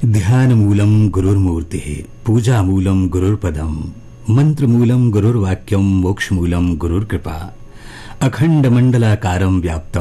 ध्यानमूलं गुरुर्मूर्तिः, पूजामूलं गुरुर्पदम्, मंत्रमूलं गुरुर्वाक्यं, मोक्षमूलं गुरुर्कृपा, अखंडमंडलाकारं व्याप्तं